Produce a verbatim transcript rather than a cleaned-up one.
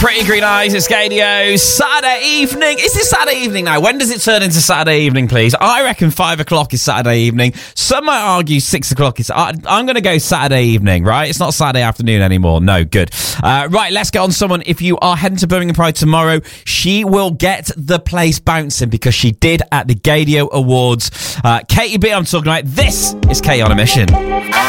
Pretty Green Eyes, it's Gadio. Saturday evening. Is this Saturday evening now? When does it turn into Saturday evening, please? I reckon five o'clock is Saturday evening. Some might argue six o'clock is... I, I'm going to go Saturday evening, right? It's not Saturday afternoon anymore. No, good. Uh, right, let's get on someone. If you are heading to Birmingham Pride tomorrow, she will get the place bouncing because she did at the Gadio Awards. Uh, Katie B, I'm talking about. This is Katie on a Mission.